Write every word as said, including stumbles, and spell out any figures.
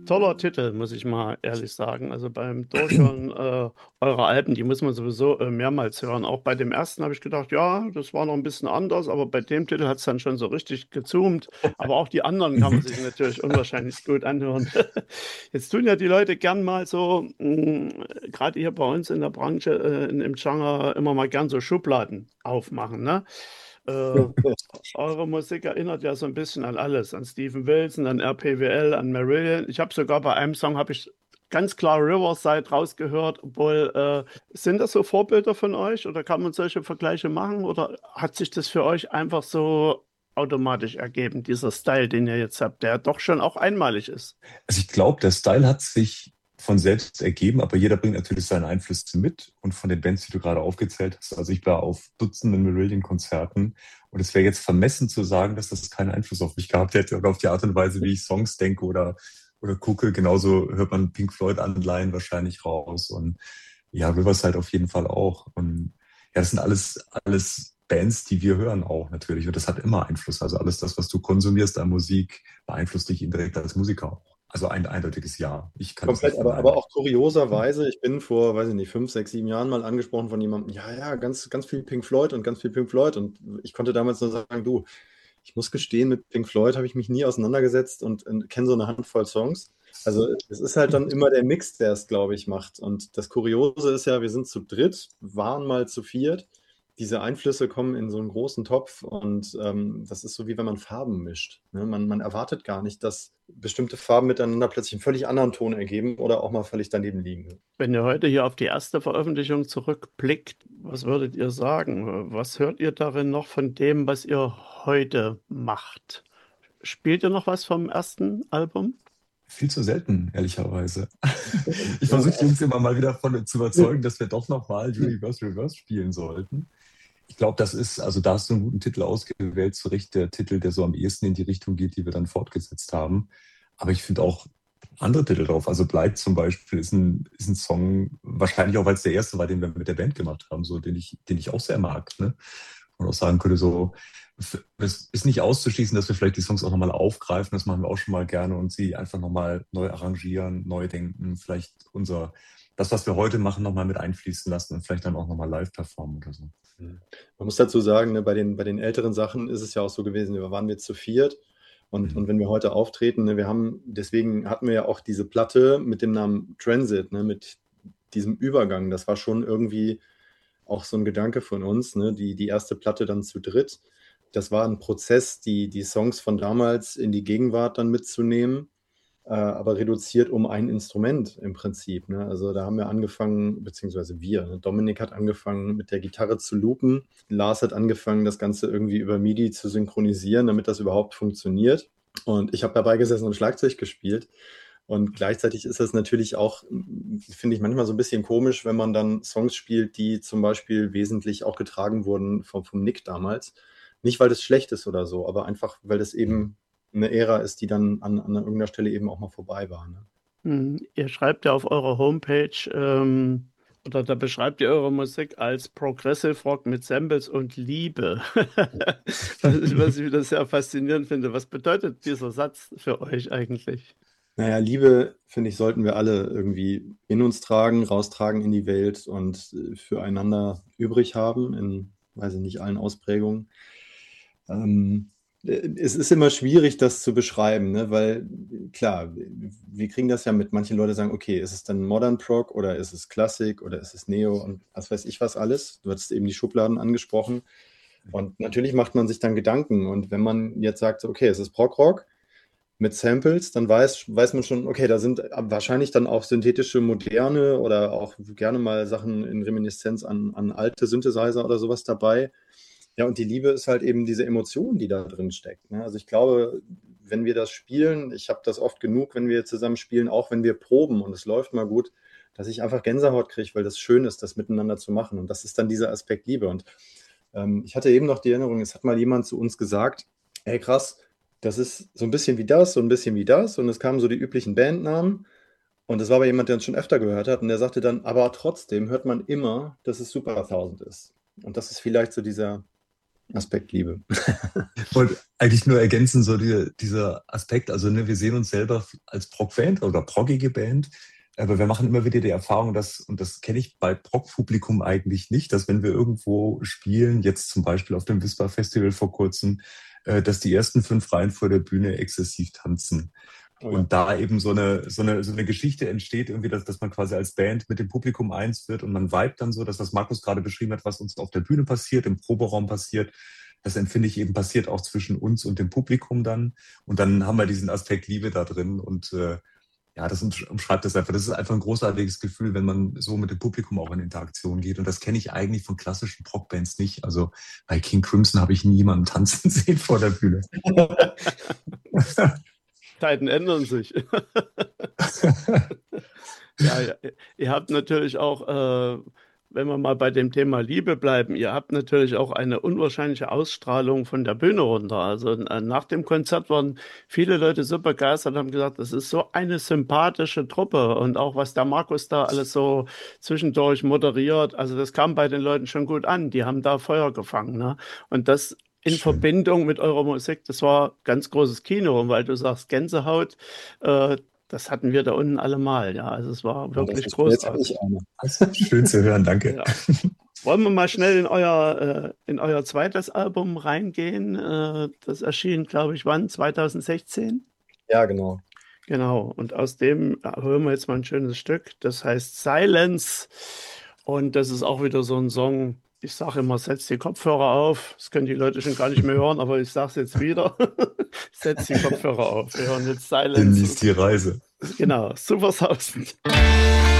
Toller Titel, muss ich mal ehrlich sagen. Also beim Durchhören äh, eurer Alben, die muss man sowieso äh, mehrmals hören. Auch bei dem ersten habe ich gedacht, ja, das war noch ein bisschen anders, aber bei dem Titel hat es dann schon so richtig gezoomt. Aber auch die anderen kann man Mhm. sich natürlich unwahrscheinlich gut anhören. Jetzt tun ja die Leute gern mal so, mh, gerade hier bei uns in der Branche, äh, in, im Genre, immer mal gern so Schubladen aufmachen, ne? Äh, Eure Musik erinnert ja so ein bisschen an alles, an Steven Wilson, an R P W L, an Marillion. Ich habe sogar bei einem Song habe ich ganz klar Riverside rausgehört, obwohl äh, sind das so Vorbilder von euch oder kann man solche Vergleiche machen oder hat sich das für euch einfach so automatisch ergeben, dieser Style, den ihr jetzt habt, der doch schon auch einmalig ist? Also ich glaube, der Style hat sich von selbst ergeben, aber jeder bringt natürlich seine Einflüsse mit. Und von den Bands, die du gerade aufgezählt hast, also ich war auf Dutzenden Marillion-Konzerten und es wäre jetzt vermessen zu sagen, dass das keinen Einfluss auf mich gehabt hätte oder auf die Art und Weise, wie ich Songs denke oder, oder gucke. Genauso hört man Pink Floyd-Anleihen wahrscheinlich raus und ja, Riverside auf jeden Fall auch. Und ja, das sind alles, alles Bands, die wir hören auch natürlich. Und das hat immer Einfluss. Also alles das, was du konsumierst an Musik, beeinflusst dich indirekt als Musiker auch. Also ein eindeutiges Ja. Ich kann das nicht Komplett, aber, aber verneinen. auch kurioserweise, ich bin vor, weiß ich nicht, fünf, sechs, sieben Jahren mal angesprochen von jemandem, ja, ja, ganz, ganz viel Pink Floyd und ganz viel Pink Floyd. Und ich konnte damals nur sagen, du, ich muss gestehen, mit Pink Floyd habe ich mich nie auseinandergesetzt und, und kenne so eine Handvoll Songs. Also es ist halt dann immer der Mix, der es, glaube ich, macht. Und das Kuriose ist ja, wir sind zu dritt, waren mal zu viert. Diese Einflüsse kommen in so einen großen Topf und ähm, das ist so, wie wenn man Farben mischt. Ne? Man, man erwartet gar nicht, dass bestimmte Farben miteinander plötzlich einen völlig anderen Ton ergeben oder auch mal völlig daneben liegen. Wenn ihr heute hier auf die erste Veröffentlichung zurückblickt, was würdet ihr sagen? Was hört ihr darin noch von dem, was ihr heute macht? Spielt ihr noch was vom ersten Album? Viel zu selten, ehrlicherweise. Ich versuche die Jungs immer mal wieder davon zu überzeugen, dass wir doch nochmal Universe Reverse spielen sollten. Ich glaube, das ist, also da hast du einen guten Titel ausgewählt, zu Recht der Titel, der so am ehesten in die Richtung geht, die wir dann fortgesetzt haben. Aber ich finde auch andere Titel drauf. Also Bleib zum Beispiel ist ein, ist ein Song, wahrscheinlich auch, weil es der erste war, den wir mit der Band gemacht haben, so, den ich, den ich auch sehr mag. Ne? Und auch sagen könnte, so, es ist nicht auszuschließen, dass wir vielleicht die Songs auch nochmal aufgreifen. Das machen wir auch schon mal gerne und sie einfach nochmal neu arrangieren, neu denken, vielleicht unser, das, was wir heute machen, nochmal mit einfließen lassen und vielleicht dann auch nochmal live performen oder so. Man muss dazu sagen, ne, bei den, bei den älteren Sachen ist es ja auch so gewesen, wir waren wir zu viert und, Mhm. und wenn wir heute auftreten, ne, wir haben, deswegen hatten wir ja auch diese Platte mit dem Namen Transit, ne, mit diesem Übergang, das war schon irgendwie auch so ein Gedanke von uns, ne, die, die erste Platte dann zu dritt. Das war ein Prozess, die, die Songs von damals in die Gegenwart dann mitzunehmen, äh, aber reduziert um ein Instrument im Prinzip. Ne? Also da haben wir angefangen, beziehungsweise wir, ne? Dominik hat angefangen mit der Gitarre zu loopen, Lars hat angefangen, das Ganze irgendwie über MIDI zu synchronisieren, damit das überhaupt funktioniert. Und ich habe dabei gesessen und Schlagzeug gespielt. Und gleichzeitig ist es natürlich auch, finde ich, manchmal so ein bisschen komisch, wenn man dann Songs spielt, die zum Beispiel wesentlich auch getragen wurden vom, vom Nick damals. Nicht, weil das schlecht ist oder so, aber einfach, weil das eben eine Ära ist, die dann an, an irgendeiner Stelle eben auch mal vorbei war. Ne? Hm, ihr schreibt ja auf eurer Homepage, ähm, oder da beschreibt ihr eure Musik als Progressive Rock mit Samples und Liebe. Was ich, was ich wieder sehr faszinierend finde. Was bedeutet dieser Satz für euch eigentlich? Naja, Liebe, finde ich, sollten wir alle irgendwie in uns tragen, raustragen in die Welt und äh, füreinander übrig haben, in, weiß ich nicht, allen Ausprägungen. Ähm, äh, es ist immer schwierig, das zu beschreiben, ne? Weil klar, wir kriegen das ja mit, manche Leute sagen, okay, ist es dann Modern Prog oder ist es Klassik oder ist es Neo und was weiß ich was alles. Du hattest eben die Schubladen angesprochen. Und natürlich macht man sich dann Gedanken. Und wenn man jetzt sagt, so, okay, es ist Prog-Rock mit Samples, dann weiß, weiß man schon, okay, da sind wahrscheinlich dann auch synthetische Moderne oder auch gerne mal Sachen in Reminiszenz an, an alte Synthesizer oder sowas dabei. Ja, und die Liebe ist halt eben diese Emotion, die da drin steckt. Ne? Also ich glaube, wenn wir das spielen, ich habe das oft genug, wenn wir zusammen spielen, auch wenn wir proben und es läuft mal gut, dass ich einfach Gänsehaut kriege, weil das schön ist, das miteinander zu machen. Und das ist dann dieser Aspekt Liebe. Und ähm, ich hatte eben noch die Erinnerung, es hat mal jemand zu uns gesagt, hey krass, das ist so ein bisschen wie das, so ein bisschen wie das. Und es kamen so die üblichen Bandnamen. Und es war aber jemand, der uns schon öfter gehört hat. Und der sagte dann, aber trotzdem hört man immer, dass es Super tausend ist. Und das ist vielleicht so dieser Aspekt Liebe. Ich wollte eigentlich nur ergänzen, so die, dieser Aspekt, also ne, wir sehen uns selber als Prog-Band oder proggige Band, aber wir machen immer wieder die Erfahrung, dass, und das kenne ich bei Prog-Publikum eigentlich nicht, dass wenn wir irgendwo spielen, jetzt zum Beispiel auf dem Wisper Festival vor kurzem, äh, dass die ersten fünf Reihen vor der Bühne exzessiv tanzen. Oh ja. Und da eben so eine, so eine, so eine Geschichte entsteht, irgendwie, dass, dass man quasi als Band mit dem Publikum eins wird und man vibet dann so, dass das Markus gerade beschrieben hat, was uns auf der Bühne passiert, im Proberaum passiert. Das empfinde ich eben passiert auch zwischen uns und dem Publikum dann. Und dann haben wir diesen Aspekt Liebe da drin. Und äh, ja, das umschreibt das einfach. Das ist einfach ein großartiges Gefühl, wenn man so mit dem Publikum auch in Interaktion geht. Und das kenne ich eigentlich von klassischen Prog-Bands nicht. Also bei King Crimson habe ich nie jemanden tanzen sehen vor der Bühne. Zeiten ändern sich. Ja, ja, ihr habt natürlich auch, äh, wenn wir mal bei dem Thema Liebe bleiben, ihr habt natürlich auch eine unwahrscheinliche Ausstrahlung von der Bühne runter. Also äh, nach dem Konzert waren viele Leute so begeistert und haben gesagt, das ist so eine sympathische Truppe und auch was der Markus da alles so zwischendurch moderiert, also das kam bei den Leuten schon gut an. Die haben da Feuer gefangen, ne? Und das in Schön. Verbindung mit eurer Musik, das war ganz großes Kino. Und weil du sagst Gänsehaut, äh, das hatten wir da unten alle mal. Ja, also es war wirklich das ist, jetzt habe großartig. ich eine. Das ist schön zu hören, danke. Ja. Wollen wir mal schnell in euer, äh, in euer zweites Album reingehen? Äh, das erschien, glaube ich, wann? zwanzig sechzehn? Ja, genau. Genau. Und aus dem äh, hören wir jetzt mal ein schönes Stück. Das heißt Silence. Und das ist auch wieder so ein Song. Ich sage immer, setz die Kopfhörer auf. Das können die Leute schon gar nicht mehr hören, aber ich sage es jetzt wieder. Setz die Kopfhörer auf. Wir hören jetzt Silence. Genießt die Reise. Genau, Supershausen.